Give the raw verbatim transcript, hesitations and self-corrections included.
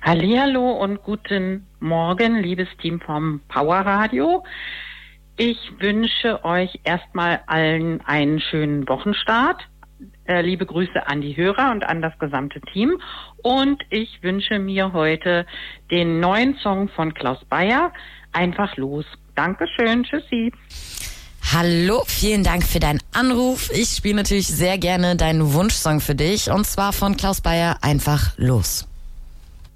Hallihallo und guten Morgen, liebes Team vom Powerradio. Ich wünsche euch erstmal allen einen schönen Wochenstart. Äh, liebe Grüße an die Hörer und an das gesamte Team. Und ich wünsche mir heute den neuen Song von Klaus Bayer, Einfach los. Dankeschön, tschüssi. Hallo, vielen Dank für deinen Anruf. Ich spiele natürlich sehr gerne deinen Wunschsong für dich und zwar von Klaus Bayer, Einfach los.